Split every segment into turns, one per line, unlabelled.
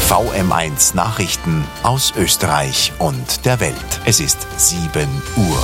VM1 Nachrichten aus Österreich und der Welt. Es ist 7 Uhr.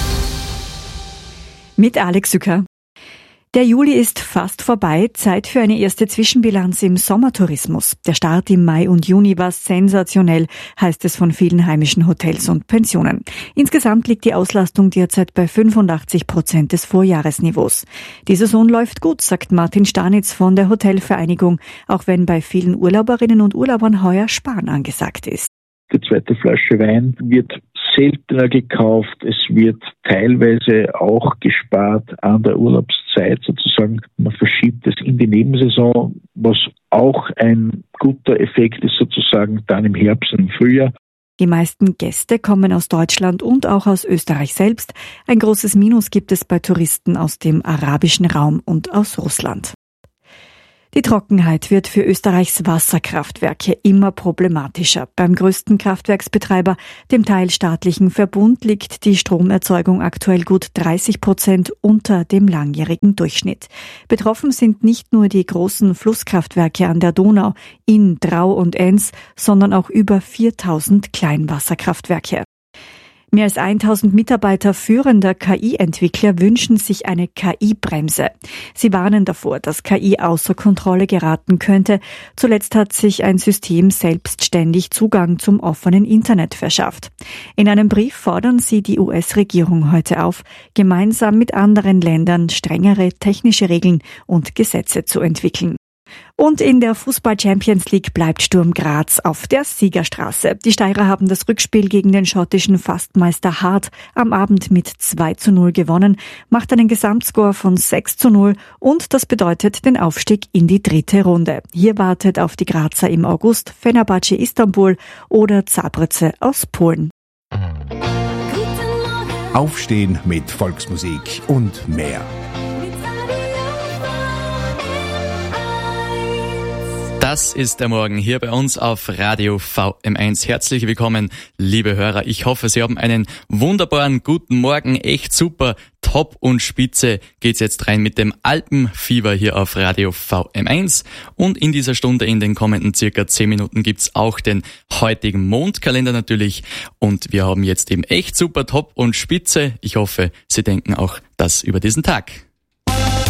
Mit Alex Sücker. Der Juli ist fast vorbei, Zeit für eine erste Zwischenbilanz im Sommertourismus. Der Start im Mai und Juni war sensationell, heißt es von vielen heimischen Hotels und Pensionen. Insgesamt liegt die Auslastung derzeit bei 85% des Vorjahresniveaus. Die Saison läuft gut, sagt Martin Stanitz von der Hotelvereinigung, auch wenn bei vielen Urlauberinnen und Urlaubern heuer Sparen angesagt ist.
Die zweite Flasche Wein wird seltener gekauft. Es wird teilweise auch gespart an der Urlaubszeit sozusagen. Man verschiebt es in die Nebensaison, was auch ein guter Effekt ist sozusagen dann im Herbst und im Frühjahr.
Die meisten Gäste kommen aus Deutschland und auch aus Österreich selbst. Ein großes Minus gibt es bei Touristen aus dem arabischen Raum und aus Russland. Die Trockenheit wird für Österreichs Wasserkraftwerke immer problematischer. Beim größten Kraftwerksbetreiber, dem teilstaatlichen Verbund, liegt die Stromerzeugung aktuell gut 30% unter dem langjährigen Durchschnitt. Betroffen sind nicht nur die großen Flusskraftwerke an der Donau, Inn, Drau und Enns, sondern auch über 4000 Kleinwasserkraftwerke. Mehr als 1000 Mitarbeiter führender KI-Entwickler wünschen sich eine KI-Bremse. Sie warnen davor, dass KI außer Kontrolle geraten könnte. Zuletzt hat sich ein System selbstständig Zugang zum offenen Internet verschafft. In einem Brief fordern sie die US-Regierung heute auf, gemeinsam mit anderen Ländern strengere technische Regeln und Gesetze zu entwickeln. Und in der Fußball-Champions League bleibt Sturm Graz auf der Siegerstraße. Die Steirer haben das Rückspiel gegen den schottischen Fastmeister Hart am Abend mit 2:0 gewonnen, macht einen Gesamtscore von 6:0 und das bedeutet den Aufstieg in die 3. Runde. Hier wartet auf die Grazer im August Fenerbahce Istanbul oder Zabrze aus Polen.
Aufstehen mit Volksmusik und mehr.
Das ist der Morgen hier bei uns auf Radio VM1. Herzlich willkommen, liebe Hörer. Ich hoffe, Sie haben einen wunderbaren guten Morgen. Echt super, top und spitze geht's jetzt rein mit dem Alpenfieber hier auf Radio VM1. Und in dieser Stunde, in den kommenden circa 10 Minuten, gibt's auch den heutigen Mondkalender natürlich. Und wir haben jetzt eben echt super, top und spitze. Ich hoffe, Sie denken auch das über diesen Tag.